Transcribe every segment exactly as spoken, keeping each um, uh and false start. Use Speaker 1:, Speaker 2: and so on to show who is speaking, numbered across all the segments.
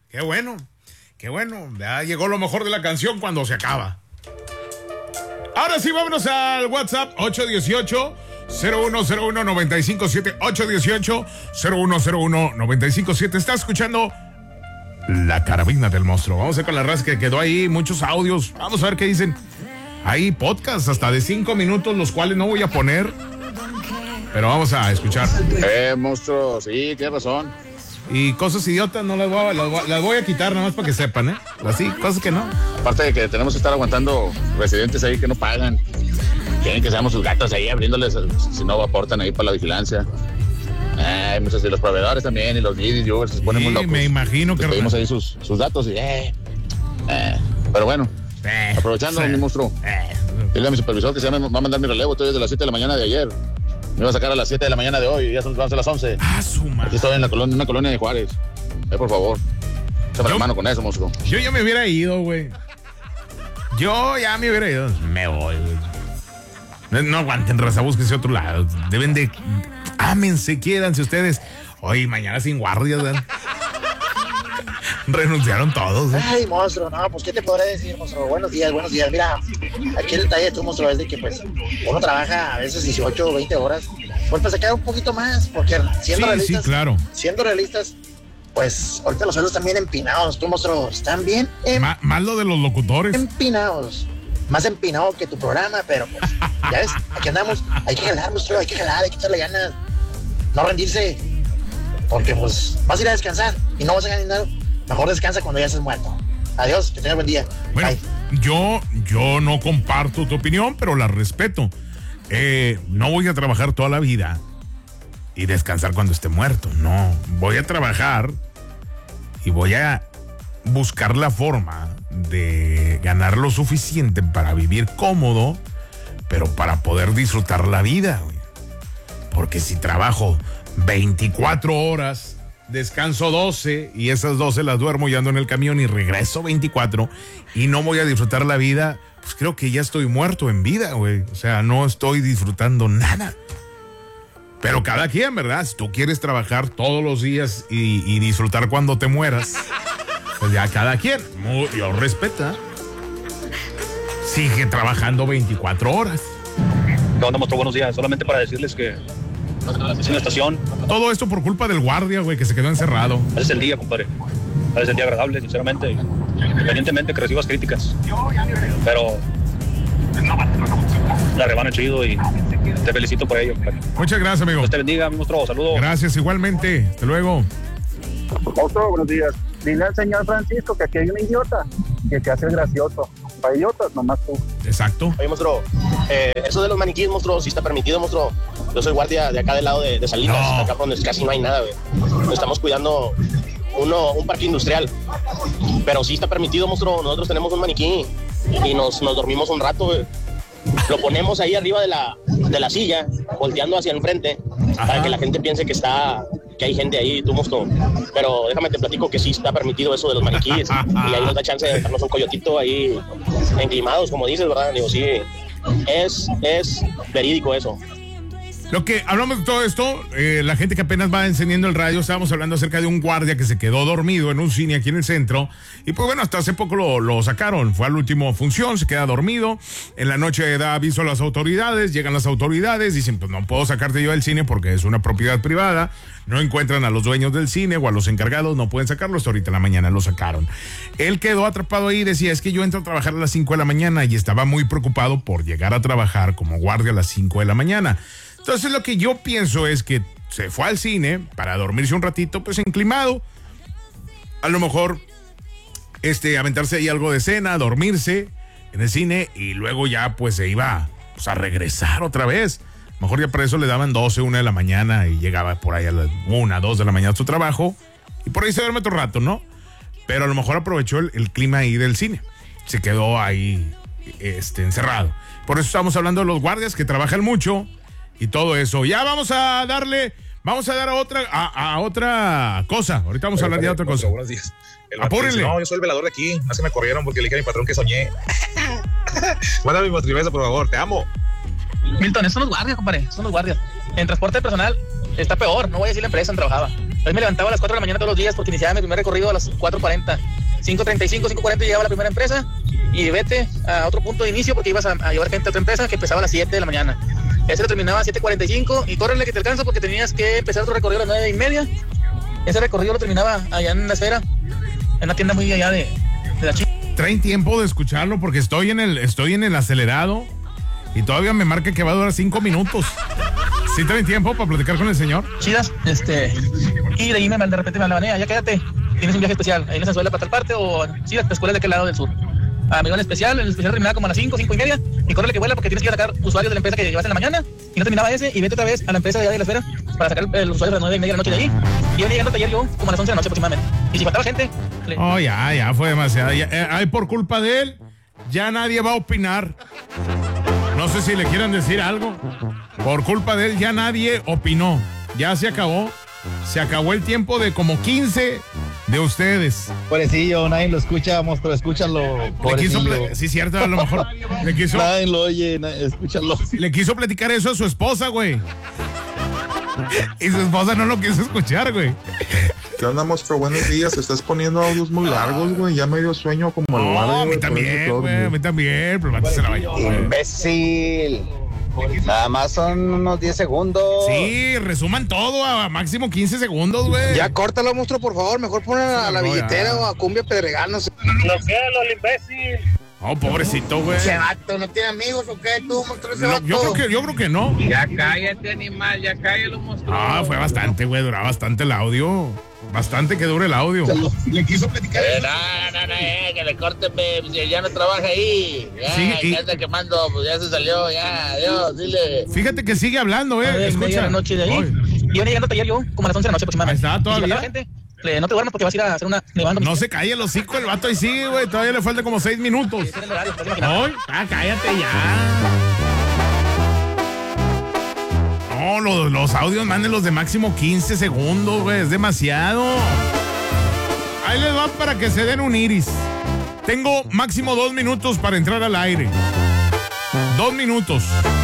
Speaker 1: Qué bueno, qué bueno. Ya llegó lo mejor de la canción cuando se acaba. Ahora sí, vámonos al WhatsApp ocho uno ocho, cero uno cero uno, nueve cinco siete. ocho uno ocho, cero uno cero uno, nueve cinco siete. Está escuchando La Carabina del Monstruo. Vamos a ver con la raza que quedó ahí, muchos audios. Vamos a ver qué dicen. Hay podcasts hasta de cinco minutos, los cuales no voy a poner, pero vamos a escuchar.
Speaker 2: Eh, monstruo, sí, tienes razón.
Speaker 1: Y cosas idiotas no las voy a, las voy, las voy a quitar nomás para que sepan, ¿eh? Así, cosas que no.
Speaker 2: Aparte de que tenemos que estar aguantando residentes ahí que no pagan. Quieren que seamos sus gatos ahí abriéndoles, si no aportan ahí para la vigilancia. Eh, muchos de los proveedores también y los leads, yo se ponen
Speaker 1: Sí,
Speaker 2: muy locos.
Speaker 1: me imagino que...
Speaker 2: Les pedimos ahí sus, sus datos y eh, eh. Pero bueno,
Speaker 1: Eh,
Speaker 2: aprovechando,
Speaker 1: sí.
Speaker 2: mi monstruo.
Speaker 1: Eh.
Speaker 2: Dile a mi supervisor que se me va a mandar mi relevo. Estoy desde las siete de la mañana de ayer. Me iba a sacar a las siete de la mañana de hoy y ya son, van a ser las once.
Speaker 1: Ah, su madre.
Speaker 2: Aquí estoy en la colonia, una colonia de Juárez. Eh, por favor. Échame la mano con eso, monstruo.
Speaker 1: Yo ya me hubiera ido, güey. Yo ya me hubiera ido. Me voy, güey. No, no aguanten, raza, búsquense otro lado. Deben de... Ámense, quiéranse ustedes. Hoy, mañana sin guardias, ¿verdad? Renunciaron todos, ¿eh?
Speaker 3: Ay, monstruo, no, pues, ¿qué te podré decir, monstruo? Buenos días, buenos días. Mira, aquí el detalle de tu monstruo es de que, pues, uno trabaja a veces dieciocho o veinte horas. Pues, para sacar un poquito más, porque siendo
Speaker 1: Sí,
Speaker 3: realistas...
Speaker 1: sí, claro.
Speaker 3: Siendo realistas, pues, ahorita los sueldos están bien empinados, tu monstruo. Están bien em-
Speaker 1: Ma- más lo de los locutores.
Speaker 3: empinados. Más empinado que tu programa, pero, pues, ya ves, aquí andamos. Hay que jalar, monstruo, hay que jalar, hay que echarle ganas. No rendirse. Porque, pues, vas a ir a descansar y no vas a ganar dinero. Mejor descansa cuando ya estés muerto. Adiós, que tengas buen día.
Speaker 1: Bueno,
Speaker 3: Bye.
Speaker 1: yo, yo no comparto tu opinión, pero la respeto. Eh, no voy a trabajar toda la vida y descansar cuando esté muerto. No, voy a trabajar y voy a buscar la forma de ganar lo suficiente para vivir cómodo, pero para poder disfrutar la vida, güey. Porque si trabajo veinticuatro horas, descanso doce y esas doce las duermo y ando en el camión y regreso veinticuatro y no voy a disfrutar la vida, pues creo que ya estoy muerto en vida, güey. O sea, no estoy disfrutando nada. Pero cada quien, ¿verdad? Si tú quieres trabajar todos los días y, y disfrutar cuando te mueras, pues ya cada quien. Muy, yo respeta. Sigue trabajando veinticuatro horas.
Speaker 4: ¿Qué onda, monstruo? Buenos días. Solamente para decirles que es una estación.
Speaker 1: Todo esto por culpa del guardia, güey, que se quedó encerrado.
Speaker 4: Es el día, compadre. Es el día agradable, sinceramente. Independientemente que recibas críticas. Pero la rebana chido y te felicito por ello, compadre.
Speaker 1: Muchas gracias, amigo.
Speaker 4: Dios te bendiga, mi monstruo. Saludos.
Speaker 1: Gracias, igualmente. Hasta luego.
Speaker 5: Monstruo, buenos días. Dile al señor Francisco que aquí hay un idiota que te hace el gracioso. Para idiotas, nomás tú.
Speaker 1: Exacto.
Speaker 6: Oye, monstruo, eh, eso de los maniquíes, monstruo, sí está permitido, monstruo. Yo soy guardia de acá del lado de, de Salinas,
Speaker 1: No.
Speaker 6: acá donde casi no hay nada, güey. Nos estamos cuidando uno, un parque industrial. Pero sí está permitido, monstruo. Nosotros tenemos un maniquí y nos, nos dormimos un rato, güey. Lo ponemos ahí arriba de la, de la silla, volteando hacia enfrente,
Speaker 1: Ajá.
Speaker 6: para que la gente piense que está, que hay gente ahí, tú, monstruo. Pero déjame te platico que sí está permitido eso de los maniquíes. Y ahí nos da chance de dejarnos un coyotito ahí enclimados, como dices, ¿verdad? Digo, sí, es, es verídico eso.
Speaker 1: Lo que hablamos de todo esto, eh, la gente que apenas va encendiendo el radio, estábamos hablando acerca de un guardia que se quedó dormido en un cine aquí en el centro. Y pues bueno, hasta hace poco lo, lo sacaron. Fue a la última función, se queda dormido. En la noche da aviso a las autoridades, llegan las autoridades, dicen, pues no puedo sacarte yo del cine porque es una propiedad privada. No encuentran a los dueños del cine o a los encargados, no pueden sacarlo. Hasta ahorita en la mañana lo sacaron. Él quedó atrapado ahí y decía, es que yo entro a trabajar a las cinco de la mañana y estaba muy preocupado por llegar a trabajar como guardia a las cinco de la mañana. Entonces lo que yo pienso es que se fue al cine para dormirse un ratito, pues enclimado. A lo mejor este, aventarse ahí algo de cena, dormirse en el cine y luego ya pues se iba pues, a regresar otra vez. A lo mejor ya para eso le daban doce, una de la mañana y llegaba por ahí a las una, dos de la mañana a su trabajo y por ahí se duerme otro rato, ¿no? Pero a lo mejor aprovechó el, el clima ahí del cine. Se quedó ahí este, encerrado. Por eso estamos hablando de los guardias que trabajan mucho y todo eso. Ya vamos a darle, vamos a dar a otra, a, a otra cosa. Ahorita vamos a hablar de otra cosa.
Speaker 7: Buenos días. El
Speaker 1: Apúrenle.
Speaker 7: No, yo soy el velador de aquí. Más que me corrieron porque le dije a mi patrón que soñé. Mándame mi mostribesa, por favor. Te amo.
Speaker 8: Milton, esos son los guardias, compadre. Son los guardias. En transporte personal, está peor, no voy a decir la empresa donde trabajaba. Hoy me levantaba a las cuatro de la mañana todos los días porque iniciaba mi primer recorrido a las cuatro cuarenta. cinco treinta y cinco, cinco cuarenta llegaba a la primera empresa y vete a otro punto de inicio porque ibas a, a llevar gente a otra empresa que empezaba a las siete de la mañana. Ese lo terminaba a siete cuarenta y cinco y córrele que te alcanza porque tenías que empezar otro recorrido a las nueve y media. Ese recorrido lo terminaba allá en la esfera, en una tienda muy allá de, de la China.
Speaker 1: Traen tiempo de escucharlo porque estoy en el, estoy en el acelerado y todavía me marca que va a durar cinco minutos. ¿Sí traen tiempo para platicar con el señor?
Speaker 8: Chidas, este, y de ahí me, de repente me hablaban, eh, ya quédate, tienes un viaje especial, ahí en la escuela para tal parte, o sí, la escuela de aquel lado del sur. Ah, me iba en especial, el especial terminaba como a las cinco, cinco y media, y córrele que vuela porque tienes que ir a sacar usuarios de la empresa que llevaste en la mañana, y no terminaba ese, y vete otra vez a la empresa de allá de la esfera para sacar el usuario a las nueve y media de la noche de ahí. Y yo llegando al taller yo como a las once de la noche aproximadamente. Y si faltaba gente... Le...
Speaker 1: Oh, ya, ya, fue demasiado. Ya, eh, ay, por culpa de él, ya nadie va a opinar. No sé si le quieran decir algo. Por culpa de él ya nadie opinó. Ya se acabó. Se acabó el tiempo de como quince de ustedes.
Speaker 9: Pobrecillo, nadie lo escucha, monstruo, escúchalo.
Speaker 1: Le quiso pl- sí, cierto, a lo mejor. Le quiso,
Speaker 9: nadie lo oye, nadie, escúchalo.
Speaker 1: Le quiso platicar eso a su esposa, güey. Y su esposa no lo quiso escuchar, güey.
Speaker 10: ¿Qué onda, monstruo? Buenos días. Te estás poniendo audios muy largos, güey. Ya me dio sueño como el
Speaker 1: No,
Speaker 10: guardia,
Speaker 1: a mí
Speaker 10: güey,
Speaker 1: también, güey. A mí también. Pero antes se la bañó, güey.
Speaker 11: Imbécil. Nada más son unos diez segundos.
Speaker 1: Sí, resuman todo a máximo quince segundos, güey.
Speaker 12: Ya córtalo, monstruo, por favor. Mejor ponle a la billetera o a Cumbia Pedreganos.
Speaker 4: Los cielos, el imbécil.
Speaker 1: Oh, pobrecito, güey.
Speaker 12: Ese vato, ¿no tiene amigos o qué? Tú, monstruo, ese
Speaker 1: No,
Speaker 12: vato.
Speaker 1: yo creo que, yo creo que no.
Speaker 13: Ya cállate, animal, ya cállalo, monstruo.
Speaker 1: Ah, fue bastante, güey. Duraba bastante el audio. Bastante que dure el audio.
Speaker 12: Le quiso platicar.
Speaker 2: Eh, no, no, no, eh, que le corten, pues, ya no trabaja ahí. Ya,
Speaker 1: Sí, y-
Speaker 2: ya está quemando, pues ya se salió, ya, adiós, dile.
Speaker 1: Fíjate que sigue hablando, eh.
Speaker 8: nueve y media
Speaker 1: Escucha.
Speaker 8: de la noche de ahí.
Speaker 1: Oye,
Speaker 8: Y yo llegando al taller yo como a las once de la noche aproximadamente.
Speaker 1: Ahí está, todavía.
Speaker 8: Y si faltaba gente, le, no te duermas porque vas a ir a hacer una... Nevando.
Speaker 1: No se calle el hocico, el vato ahí sigue, güey. Todavía le falta como seis minutos.
Speaker 8: Ese era el horario, te vas a imaginar.
Speaker 1: Ay, ah, cállate ya. No, los, los audios mándenlos de máximo quince segundos, güey. Es demasiado. Ahí les va para que se den un iris. Tengo máximo dos minutos para entrar al aire. Dos minutos.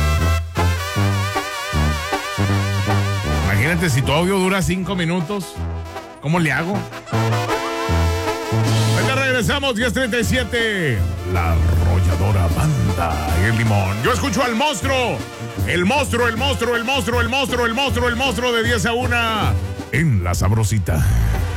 Speaker 1: Imagínate si tu audio dura cinco minutos. ¿Cómo le hago? Venga, regresamos, diez treinta y siete. La arrolladora banda y el limón. Yo escucho al monstruo. El monstruo, el monstruo, el monstruo, el monstruo, el monstruo, el monstruo de diez a una en La Sabrosita.